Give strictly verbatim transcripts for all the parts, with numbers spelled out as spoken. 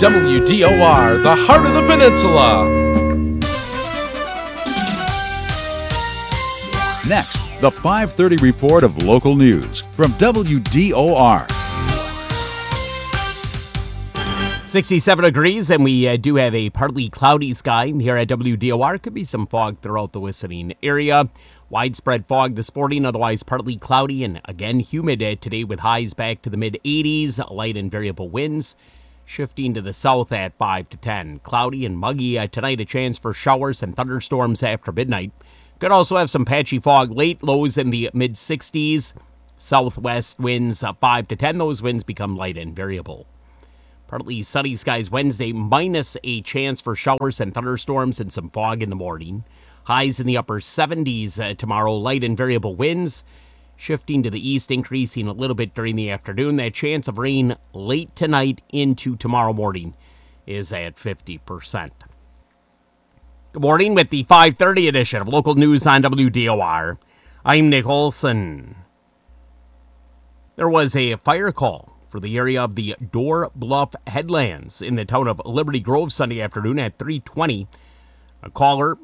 W D O R, the heart of the peninsula. Next, the five thirty report of local news from W D O R. sixty-seven degrees, and we uh, do have a partly cloudy sky here at W D O R. Could be some fog throughout the listening area. Widespread fog this morning, otherwise partly cloudy and again humid uh, today with highs back to the mid eighties. Light and variable winds shifting to the south at five to ten. Cloudy and muggy uh, tonight, a chance for showers and thunderstorms after midnight. Could also have some patchy fog late, lows in the mid sixties. Southwest winds uh, five to ten. Those winds become light and variable. Partly sunny skies Wednesday, minus a chance for showers and thunderstorms and some fog in the morning. Highs in the upper seventies uh, tomorrow, light and variable winds. Shifting to the east, increasing a little bit during the afternoon. That chance of rain late tonight into tomorrow morning is at fifty percent. Good morning with the five thirty edition of Local News on W D O R. I'm Nick Olson. There was a fire call for the area of the Door Bluff Headlands in the town of Liberty Grove Sunday afternoon at three twenty. A caller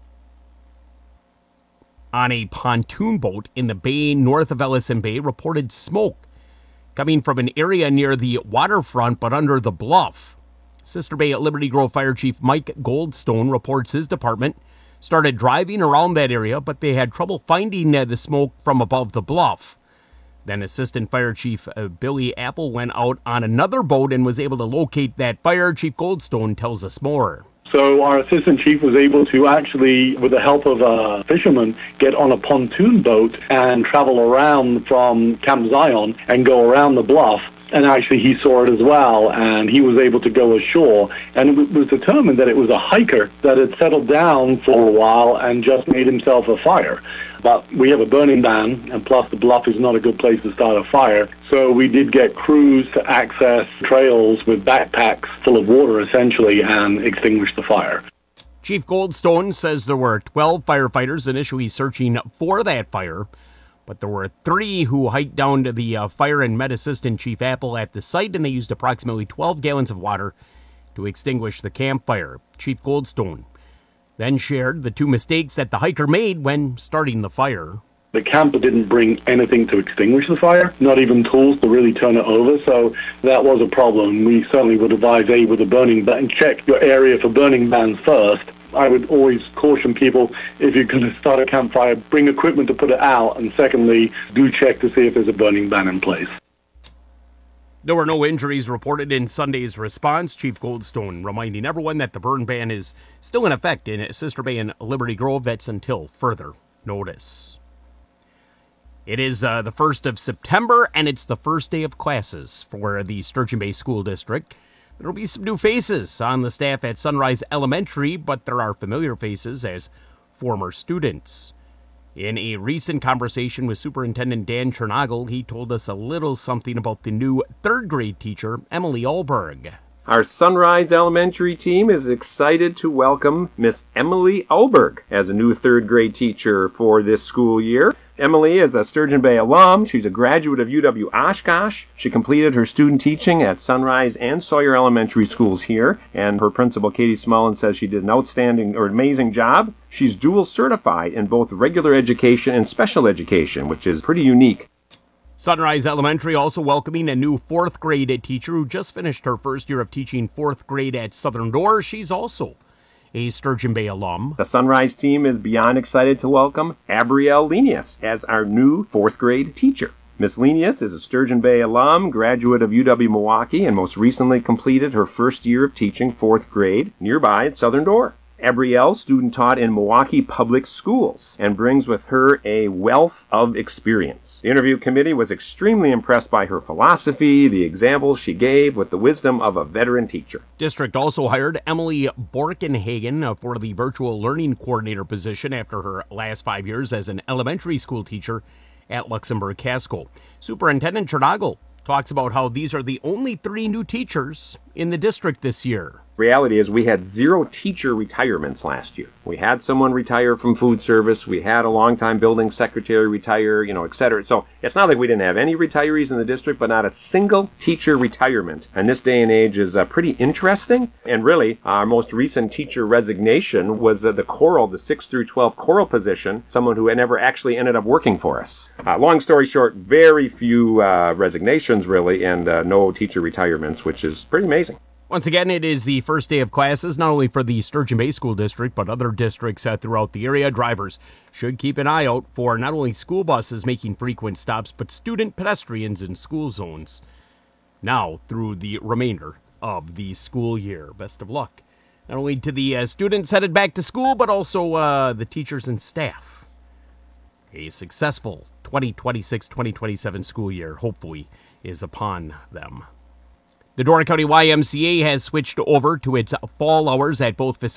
on a pontoon boat in the bay north of Ellison Bay reported smoke coming from an area near the waterfront but under the bluff. Sister Bay Liberty Grove Fire Chief Mike Goldstone reports his department started driving around that area, but they had trouble finding uh, the smoke from above the bluff. Then Assistant Fire Chief uh, Billy Apple went out on another boat and was able to locate that fire. Chief Goldstone tells us more. So our assistant chief was able to actually, with the help of a fisherman, get on a pontoon boat and travel around from Camp Zion and go around the bluff. And actually he saw it as well, and he was able to go ashore. And it was determined that it was a hiker that had settled down for a while and just made himself a fire. But we have a burning ban, and plus the bluff is not a good place to start a fire. So we did get crews to access trails with backpacks full of water, essentially, and extinguish the fire. Chief Goldstone says there were twelve firefighters initially searching for that fire, but there were three who hiked down to the uh, fire and met Assistant Chief Apple at the site, and they used approximately twelve gallons of water to extinguish the campfire. Chief Goldstone then shared the two mistakes that the hiker made when starting the fire. The camper didn't bring anything to extinguish the fire, not even tools to really turn it over, so that was a problem. We certainly would advise, A, with a burning ban, check your area for burning bans first. I would always caution people, if you're going to start a campfire, bring equipment to put it out, and secondly, do check to see if there's a burning ban in place. There were no injuries reported in Sunday's response. Chief Goldstone reminding everyone that the burn ban is still in effect in Sister Bay and Liberty Grove. That's until further notice. It is uh, the first of September, and it's the first day of classes for the Sturgeon Bay School District. There will be some new faces on the staff at Sunrise Elementary, but there are familiar faces as former students. In a recent conversation with Superintendent Dan Chernagle, he told us a little something about the new third grade teacher, Emily Alberg. Our Sunrise Elementary team is excited to welcome Miss Emily Alberg as a new third grade teacher for this school year. Emily is a Sturgeon Bay alum. She's a graduate of U W Oshkosh. She completed her student teaching at Sunrise and Sawyer Elementary Schools here, and her principal, Katie Smullen, says she did an outstanding or amazing job. She's dual certified in both regular education and special education, which is pretty unique. Sunrise Elementary also welcoming a new fourth grade teacher who just finished her first year of teaching fourth grade at Southern Door. She's also a Sturgeon Bay alum. The Sunrise team is beyond excited to welcome Abrielle Lenius as our new fourth grade teacher. Miss Lenius is a Sturgeon Bay alum, graduate of U W Milwaukee, and most recently completed her first year of teaching fourth grade nearby at Southern Door. Abrielle, student taught in Milwaukee Public Schools, and brings with her a wealth of experience. The interview committee was extremely impressed by her philosophy, the examples she gave with the wisdom of a veteran teacher. District also hired Emily Borkenhagen for the virtual learning coordinator position after her last five years as an elementary school teacher at Luxembourg Casco. Superintendent Chernagle talks about how these are the only three new teachers in the district this year. Reality is we had zero teacher retirements last year. We had someone retire from food service. We had a longtime building secretary retire, you know, et cetera. So it's not like we didn't have any retirees in the district, but not a single teacher retirement. And this day and age is uh, pretty interesting. And really, our most recent teacher resignation was uh, the choral, the six through twelve choral position, someone who had never actually ended up working for us. Uh, long story short, very few uh, resignations really, and uh, no teacher retirements, which is pretty amazing. Once again, it is the first day of classes, not only for the Sturgeon Bay School District, but other districts uh, throughout the area. Drivers should keep an eye out for not only school buses making frequent stops, but student pedestrians in school zones now through the remainder of the school year. Best of luck, not only to the uh, students headed back to school, but also uh, the teachers and staff. A successful twenty twenty-six twenty twenty-seven school year, hopefully, is upon them. The Dora County Y M C A has switched over to its fall hours at both facilities.